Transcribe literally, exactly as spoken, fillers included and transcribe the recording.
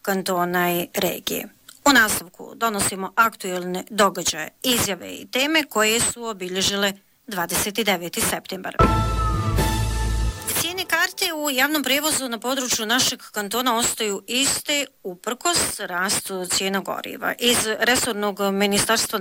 kantona i regije. U nastavku donosimo aktuelne događaje, izjave i teme koje su obilježile dvadeset deveti septembar. Cijene karte u javnom prijevozu na području našeg kantona ostaju iste uprkos rastu cijena goriva. Iz resornog ministarstva